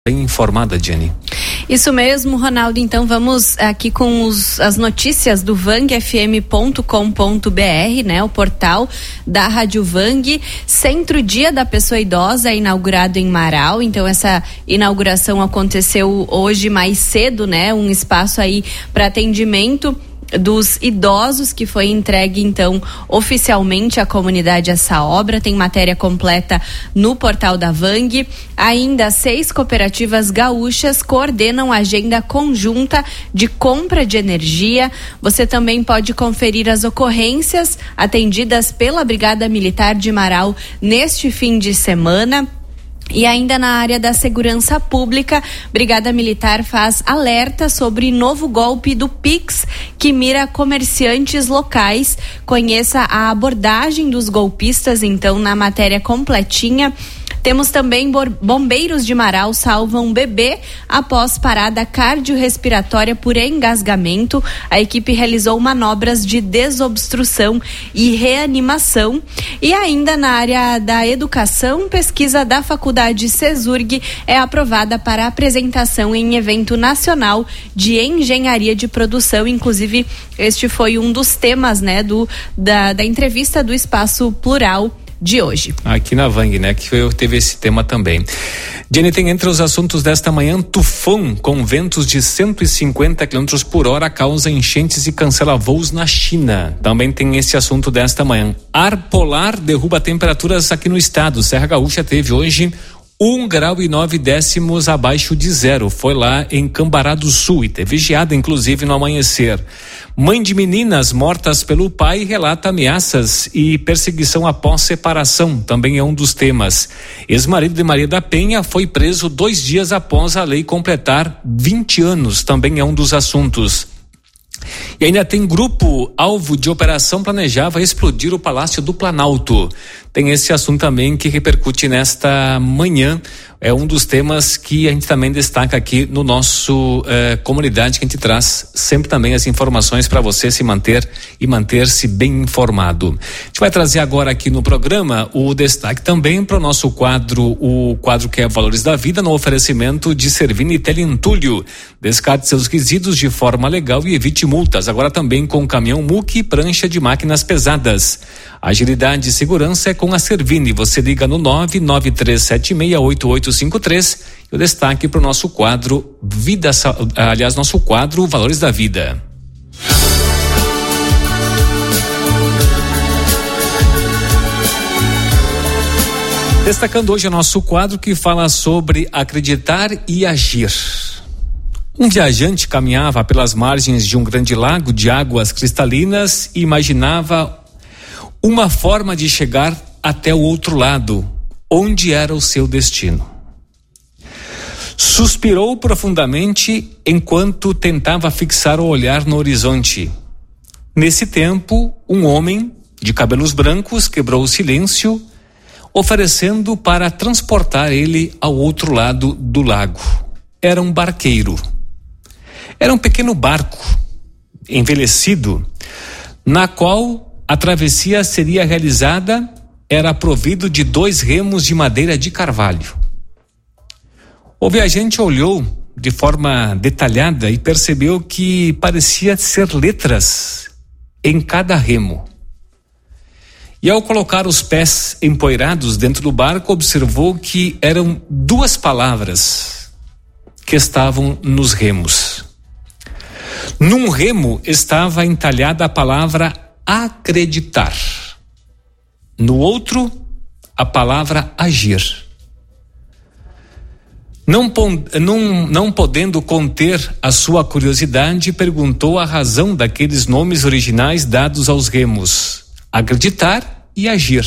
Bem informada, Jenny. Isso mesmo, Ronaldo. Então vamos aqui com as notícias do vangfm.com.br, né? O portal da Rádio Vang. Centro Dia da Pessoa Idosa, inaugurado em Marau. Então essa inauguração aconteceu hoje mais cedo, né? Um espaço aí para atendimento dos idosos, que foi entregue então oficialmente à comunidade essa obra. Tem matéria completa no portal da Vang. Ainda 6 cooperativas gaúchas coordenam a agenda conjunta de compra de energia. Você também pode conferir as ocorrências atendidas pela Brigada Militar de Marau neste fim de semana. E ainda na área da segurança pública, Brigada Militar faz alerta sobre novo golpe do Pix que mira comerciantes locais. Conheça a abordagem dos golpistas, então, na matéria completinha. Temos também bombeiros de Marau salvam bebê após parada cardiorrespiratória por engasgamento. A equipe realizou manobras de desobstrução e reanimação. E ainda na área da educação, pesquisa da Faculdade CESURG é aprovada para apresentação em evento nacional de engenharia de produção. Inclusive, este foi um dos temas, né, da entrevista do Espaço Plural de hoje. Aqui na Vang, né, que teve esse tema também. Jenny, tem entre os assuntos desta manhã, tufão com ventos de 150 km por hora causa enchentes e cancela voos na China. Também tem esse assunto desta manhã. Ar polar derruba temperaturas aqui no estado. Serra Gaúcha teve hoje 1,9 graus abaixo de zero. Foi lá em Cambará do Sul e teve geada, inclusive, no amanhecer. Mãe de meninas mortas pelo pai relata ameaças e perseguição após separação. Também é um dos temas. Ex-marido de Maria da Penha foi preso 2 dias após a lei completar 20 anos. Também é um dos assuntos. E ainda tem grupo alvo de operação planejava explodir o Palácio do Planalto. Tem esse assunto também que repercute nesta manhã. É um dos temas que a gente também destaca aqui no nosso comunidade, que a gente traz sempre também as informações para você se manter e manter-se bem informado. A gente vai trazer agora aqui no programa o destaque também para o nosso quadro, o quadro que é Valores da Vida, no oferecimento de Servini Telentulho. Descarte seus resíduos de forma legal e evite multas. Agora também com caminhão MUC e prancha de máquinas pesadas. Agilidade e segurança é com a Servini. Você liga no 993768853 e o destaque para o nosso quadro nosso quadro Valores da Vida. Destacando hoje o nosso quadro que fala sobre acreditar e agir. Um viajante caminhava pelas margens de um grande lago de águas cristalinas e imaginava uma forma de chegar até o outro lado, onde era o seu destino. Suspirou profundamente enquanto tentava fixar o olhar no horizonte. Nesse tempo, um homem de cabelos brancos quebrou o silêncio, oferecendo para transportar ele ao outro lado do lago. Era um barqueiro. Era um pequeno barco, envelhecido, na qual a travessia seria realizada, era provido de 2 remos de madeira de carvalho. O viajante olhou de forma detalhada e percebeu que parecia ser letras em cada remo. E ao colocar os pés empoeirados dentro do barco, observou que eram 2 palavras que estavam nos remos. Num remo estava entalhada a palavra acreditar. No outro, a palavra agir. Não podendo conter a sua curiosidade, perguntou a razão daqueles nomes originais dados aos remos: acreditar e agir.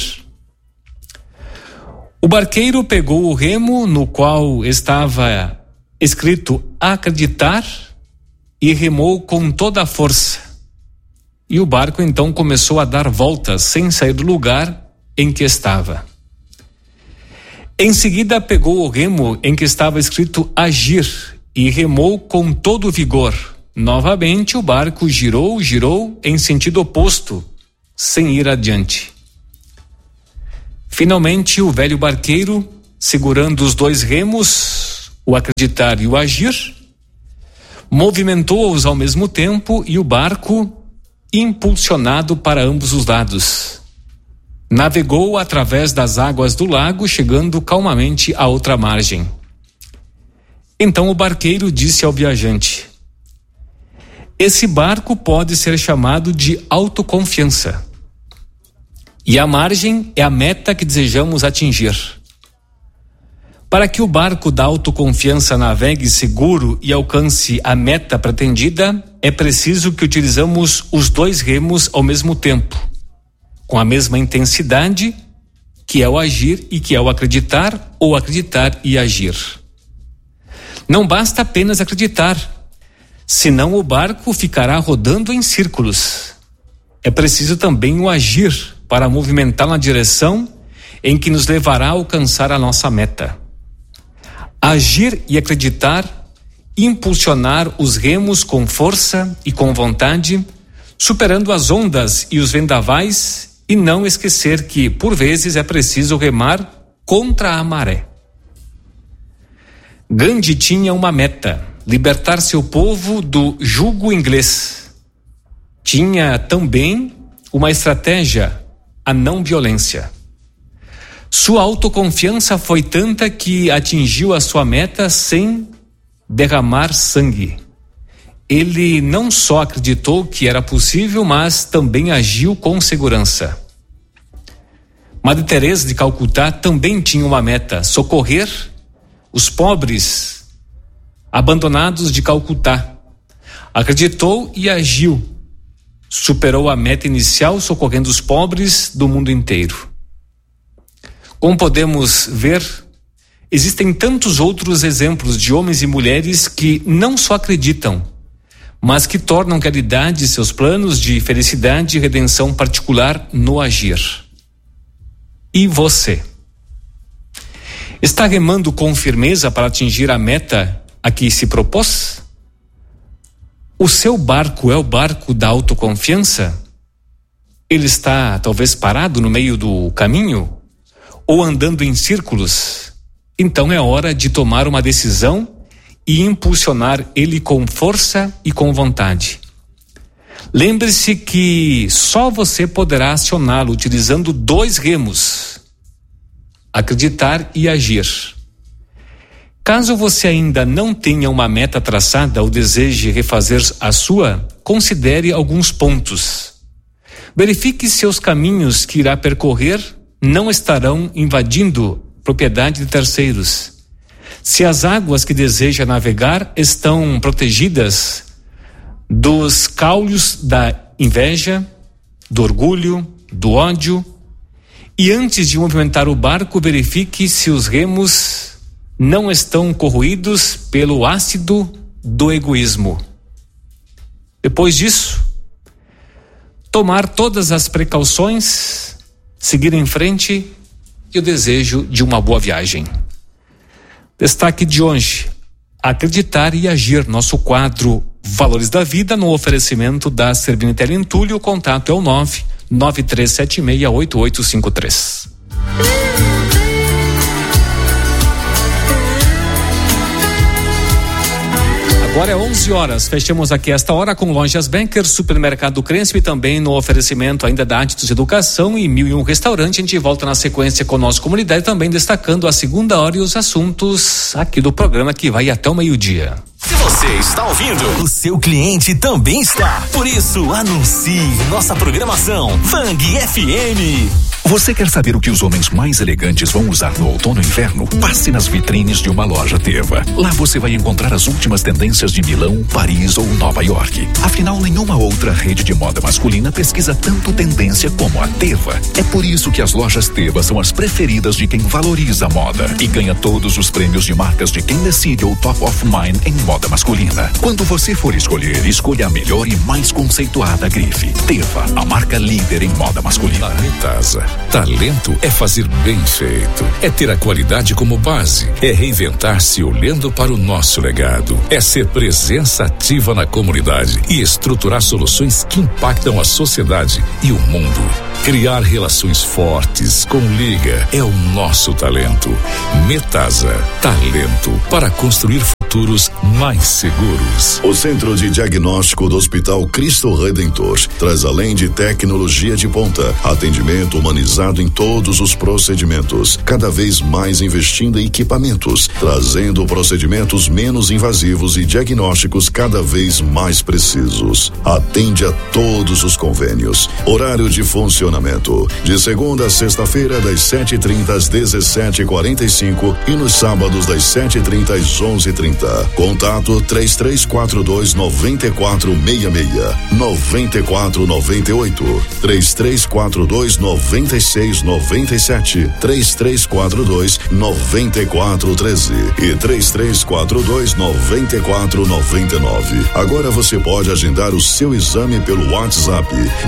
O barqueiro pegou o remo no qual estava escrito acreditar e remou com toda a força. E o barco então começou a dar voltas sem sair do lugar em que estava. Em seguida pegou o remo em que estava escrito agir e remou com todo o vigor. Novamente o barco girou em sentido oposto, sem ir adiante. Finalmente o velho barqueiro, segurando os 2 remos, o acreditar e o agir, movimentou-os ao mesmo tempo e o barco, impulsionado para ambos os lados, navegou através das águas do lago, chegando calmamente à outra margem. Então o barqueiro disse ao viajante: esse barco pode ser chamado de autoconfiança. E a margem é a meta que desejamos atingir. Para que o barco da autoconfiança navegue seguro e alcance a meta pretendida, é preciso que utilizamos os dois remos ao mesmo tempo, com a mesma intensidade, que é o agir e que é o acreditar, ou acreditar e agir. Não basta apenas acreditar, senão o barco ficará rodando em círculos. É preciso também o agir para movimentar na direção em que nos levará a alcançar a nossa meta. Agir e acreditar, impulsionar os remos com força e com vontade, superando as ondas e os vendavais, e não esquecer que, por vezes, é preciso remar contra a maré. Gandhi tinha uma meta: libertar seu povo do jugo inglês. Tinha também uma estratégia: a não violência. Sua autoconfiança foi tanta que atingiu a sua meta sem derramar sangue. Ele não só acreditou que era possível, mas também agiu com segurança. Madre Teresa de Calcutá também tinha uma meta: socorrer os pobres abandonados de Calcutá. Acreditou e agiu. Superou a meta inicial, socorrendo os pobres do mundo inteiro. Como podemos ver, existem tantos outros exemplos de homens e mulheres que não só acreditam, mas que tornam realidade seus planos de felicidade e redenção particular no agir. E você? Está remando com firmeza para atingir a meta a que se propôs? O seu barco é o barco da autoconfiança? Ele está talvez parado no meio do caminho? Ou andando em círculos? Então é hora de tomar uma decisão e impulsionar ele com força e com vontade. Lembre-se que só você poderá acioná-lo utilizando dois remos: acreditar e agir. Caso você ainda não tenha uma meta traçada ou deseje refazer a sua, considere alguns pontos. Verifique se os caminhos que irá percorrer não estarão invadindo propriedade de terceiros. Se as águas que deseja navegar estão protegidas dos caules da inveja, do orgulho, do ódio. E antes de movimentar o barco, verifique se os remos não estão corroídos pelo ácido do egoísmo. Depois disso, tomar todas as precauções, seguir em frente e o desejo de uma boa viagem. Destaque de hoje: acreditar e agir. Nosso quadro Valores da Vida, no oferecimento da Servini Telentulho. O contato é o 993768853. Agora é 11 horas, fechamos aqui esta hora com Lojas Becker, Supermercado Crespo e também no oferecimento ainda da Atitude Educação e 1001 Restaurante. A gente volta na sequência com a nossa comunidade, também destacando a segunda hora e os assuntos aqui do programa que vai até o meio-dia. Se você está ouvindo, o seu cliente também está. Por isso, anuncie nossa programação. Fang FM. Você quer saber o que os homens mais elegantes vão usar no outono e inverno? Passe nas vitrines de uma loja Teva. Lá você vai encontrar as últimas tendências de Milão, Paris ou Nova York. Afinal, nenhuma outra rede de moda masculina pesquisa tanto tendência como a Teva. É por isso que as lojas Teva são as preferidas de quem valoriza a moda e ganha todos os prêmios de marcas de quem decide o Top of Mind em moda masculina. Quando você for escolher, escolha a melhor e mais conceituada grife. Teva, a marca líder em moda masculina. Planetasa, Talento é fazer bem feito, é ter a qualidade como base, é reinventar-se olhando para o nosso legado, é ser presença ativa na comunidade e estruturar soluções que impactam a sociedade e o mundo. Criar relações fortes com Liga é o nosso talento. Metasa, talento para construir futuros mais seguros. O Centro de Diagnóstico do Hospital Cristo Redentor traz, além de tecnologia de ponta, atendimento humanizado em todos os procedimentos, cada vez mais investindo em equipamentos, trazendo procedimentos menos invasivos e diagnósticos cada vez mais precisos. Atende a todos os convênios. Horário de funcionamento de segunda a sexta-feira das 7h30 às 17h45 e nos sábados das 7h30 às 11h30. Contato 3342-9466, 9498, 3342-9697, 3342-9413 e 3342-9499. Agora você pode agendar o seu exame pelo WhatsApp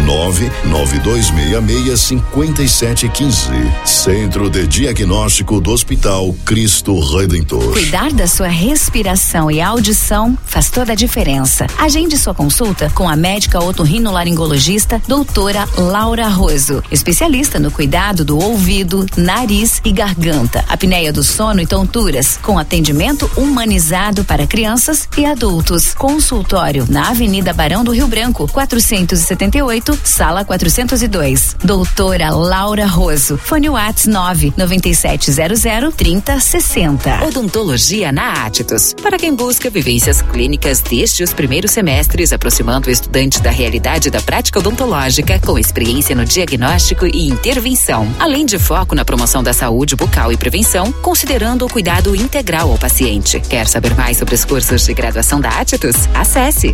992665715. Centro de Diagnóstico do Hospital Cristo Redentor. Cuidar da sua respiração e audição faz toda a diferença. Agende sua consulta com a médica otorrinolaringologista doutora Laura Roso, especialista no cuidado do ouvido, nariz e garganta, apneia do sono e tonturas, com atendimento humanizado para crianças e adultos. Consultório na Avenida Barão do Rio Branco, 478, sala 402. Doutora Laura Roso. Fone Whats 997003060. Odontologia na Atitus. Para quem busca vivências clínicas desde os primeiros semestres, aproximando o estudante da realidade da prática odontológica, com experiência no diagnóstico e intervenção, além de foco na promoção da saúde bucal e prevenção, considerando o cuidado integral ao paciente. Quer saber mais sobre os cursos de graduação da Atitus? Acesse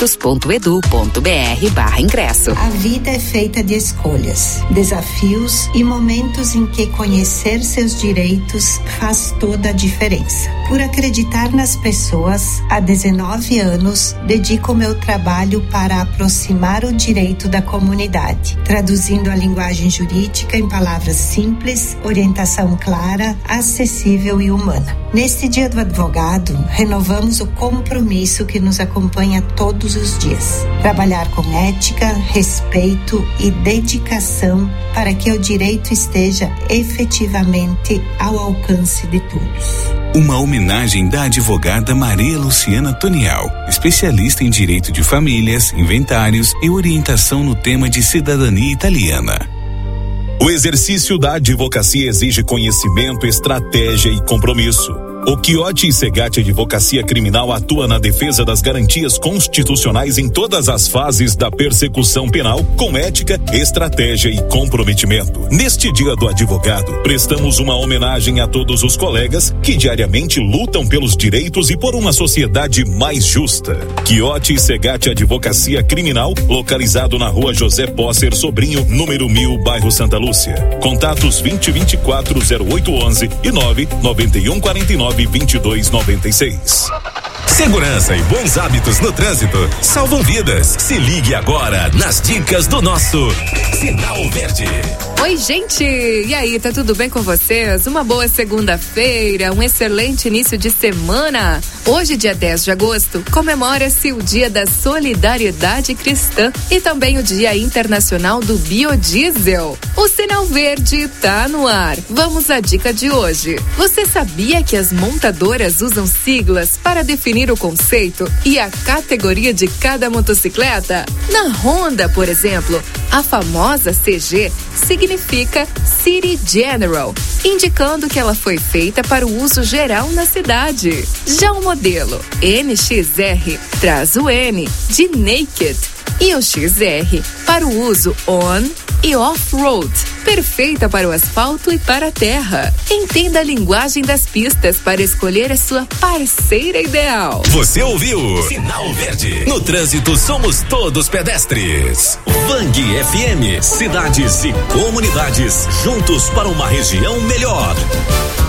atitus.edu.br/ingresso. A vida é feita de escolhas, desafios e momentos em que conhecer seus direitos faz toda a diferença. Por acreditar nas pessoas, há 19 anos dedico meu trabalho para aproximar o direito da comunidade, traduzindo a linguagem jurídica em palavras simples, orientação clara, acessível e humana. Neste Dia do Advogado, renovamos o compromisso que nos acompanha todos os dias. Trabalhar com ética, respeito e dedicação para que o direito esteja efetivamente ao alcance de todos. Uma homenagem da advogada Maria Luciana Tonial, especialista em direito de famílias, inventários e orientação no tema de cidadania italiana. O exercício da advocacia exige conhecimento, estratégia e compromisso. O Chiotti e Segatti Advocacia Criminal atua na defesa das garantias constitucionais em todas as fases da persecução penal, com ética, estratégia e comprometimento. Neste Dia do Advogado, prestamos uma homenagem a todos os colegas que diariamente lutam pelos direitos e por uma sociedade mais justa. Chiotti e Segatti Advocacia Criminal, localizado na Rua José Posser Sobrinho, número 1000, bairro Santa Lúcia. Contatos 2024-0811 e 99149-2296. Segurança e bons hábitos no trânsito salvam vidas. Se ligue agora nas dicas do nosso Sinal Verde. Oi, gente! E aí, tá tudo bem com vocês? Uma boa segunda-feira, um excelente início de semana. Hoje, dia 10 de agosto, comemora-se o Dia da Solidariedade Cristã e também o Dia Internacional do Biodiesel. O Sinal Verde tá no ar. Vamos à dica de hoje. Você sabia que as montadoras usam siglas para definir o conceito e a categoria de cada motocicleta? Na Honda, por exemplo, a famosa CG significa City General, indicando que ela foi feita para o uso geral na cidade. Já o modelo NXR traz o N de Naked e o XR para o uso on e off-road, perfeita para o asfalto e para a terra. Entenda a linguagem das pistas para escolher a sua parceira ideal. Você ouviu? Sinal Verde. No trânsito somos todos pedestres. Vang FM, cidades e comunidades juntos para uma região melhor.